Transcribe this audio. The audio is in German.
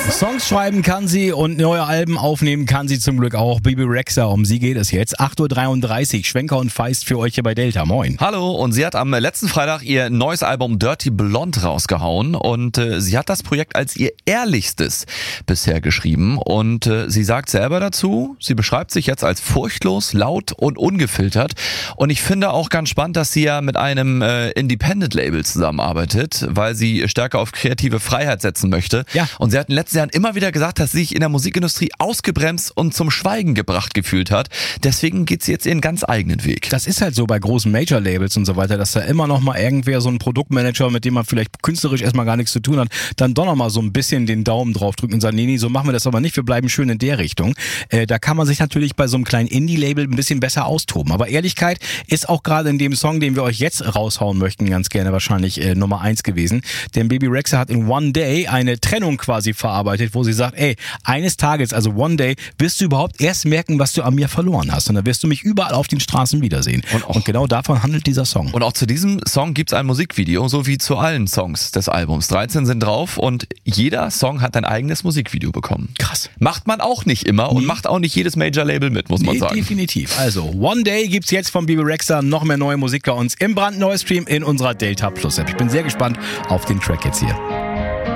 Songs schreiben kann sie und neue Alben aufnehmen kann sie zum Glück auch. Bebe Rexha, um sie geht es jetzt. 8.33 Uhr, Schwenker und Feist für euch hier bei Delta. Moin. Hallo, und sie hat am letzten Freitag ihr neues Album Dirty Blonde rausgehauen und sie hat das Projekt als ihr ehrlichstes bisher geschrieben und sie sagt selber dazu, sie beschreibt sich jetzt als furchtlos, laut und ungefiltert und ich finde auch ganz spannend, dass sie ja mit einem Independent-Label zusammenarbeitet, weil sie stärker auf kreative Freiheit setzen möchte. Ja. Und sie hat in den letzten Jahren immer wieder gesagt, dass sie sich in der Musikindustrie ausgebremst und zum Schweigen gebracht gefühlt hat. Deswegen geht sie jetzt ihren ganz eigenen Weg. Das ist halt so bei großen Major-Labels und so weiter, dass da immer noch mal irgendwer, so ein Produktmanager, mit dem man vielleicht künstlerisch erstmal gar nichts zu tun hat, dann doch noch mal so ein bisschen den Daumen drauf drückt und sagt, nee, so machen wir das aber nicht, wir bleiben schön in der Richtung. Da kann man sich natürlich bei so einem kleinen Indie-Label ein bisschen besser austoben. Aber Ehrlichkeit ist auch gerade in dem Song, den wir euch jetzt raushauen möchten, ganz gerne wahrscheinlich Nummer 1 gewesen. Denn Bebe Rexha hat in One Day eine Trennung quasi verarbeitet, wo sie sagt, ey, eines Tages, also One Day, wirst du überhaupt erst merken, was du an mir verloren hast. Und dann wirst du mich überall auf den Straßen wiedersehen. Und genau davon handelt dieser Song. Und auch zu diesem Song gibt's ein Musikvideo, so wie zu allen Songs des Albums. 13 sind drauf und jeder Song hat ein eigenes Musikvideo bekommen. Krass. Macht man auch nicht immer und macht auch nicht jedes Major-Label mit, muss man sagen. Definitiv. Also, One Day gibt's jetzt von Bebe Rexha, noch mehr neue Musik bei uns im brandneuen Stream in unserer Delta Plus App. Ich bin sehr gespannt auf den Track jetzt hier.